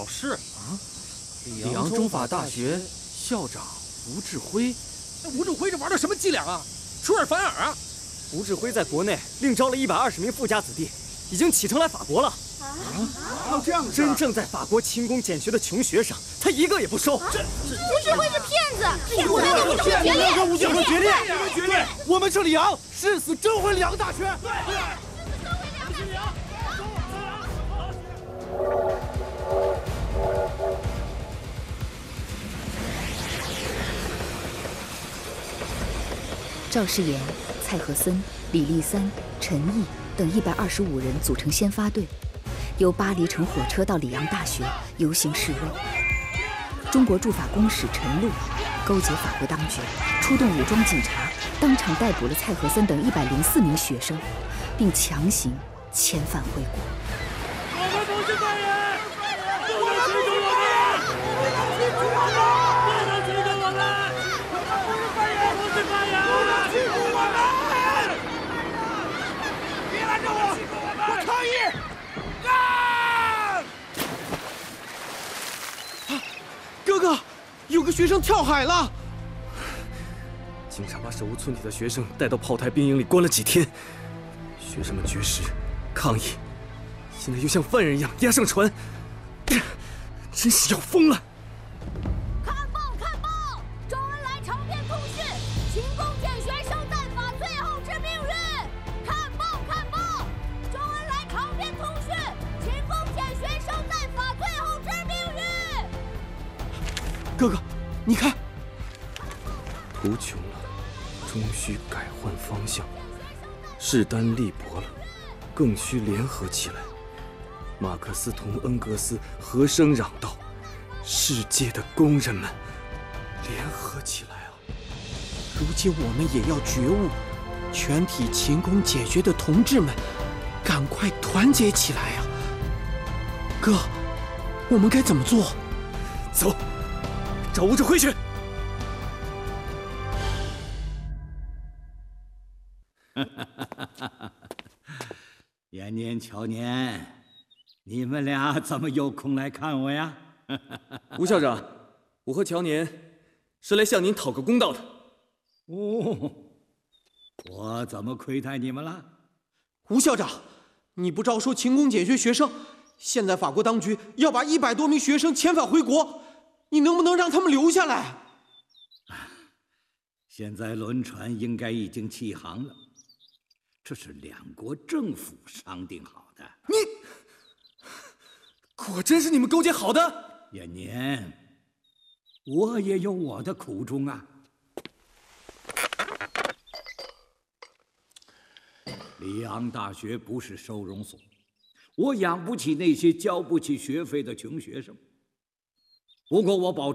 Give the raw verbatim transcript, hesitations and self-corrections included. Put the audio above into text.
试啊！ 里昂中法大学校长吴志辉， 那吴志辉这玩的什么伎俩啊？出尔反尔啊！ 吴志辉在国内另招了一百二十名富家子弟，已经启程来法国了。 啊，还有这样的事？ 真正在法国勤工俭学的穷学生，他一个也不收。 这吴志辉是骗子！骗子！我们跟吴志辉决裂！ 跟吴志辉决裂！ 决裂！ 我们是里昂，誓死争回里昂大学！对对。 赵世炎、蔡和森、李立三、陈毅等一百二十五人组成先发队，由巴黎乘火车到里昂大学游行示威。中国驻法公使陈露勾结法国当局，出动武装警察，当场逮捕了蔡和森等一百零四名学生，并强行遣返回国。 我们不是犯人，不能驱逐我们，不能驱逐我们，不是犯人，不是犯人，不能驱逐我们！别拦着我，我抗议！啊！ 哥哥，有个学生跳海了！ 警察把手无寸铁的学生带到炮台兵营里关了几天，学生们绝食抗议，现在又像犯人一样押上船，真是要疯了！ 看报看报，周恩来长篇通讯，勤工俭学生代法最后之命运。看报看报，周恩来长篇通讯，勤工俭学生代法最后之命运。 哥哥，你看， 途穷了，终须改换方向；势单力薄了，更需联合起来。马克思同恩格斯和声嚷道：“世界的工人们，联合起来啊！” 如今我们也要觉悟，全体勤工俭学的同志们，赶快团结起来啊！哥，我们该怎么做？ 走，找吴志辉去。 延年、乔年，你们俩怎么有空来看我呀？ 吴校长，我和乔年是来向您讨个公道的。 哦，我怎么亏待你们了？ 吴校长，你不招收勤工俭学学生，现在法国当局要把一百多名学生遣返回国，你能不能让他们留下来？ 现在轮船应该已经起航了，这是两国政府商定好的。 你果真是你们勾结好的？ 延年，我也有我的苦衷啊。里昂大学不是收容所，我养不起那些交不起学费的穷学生。不过我保证。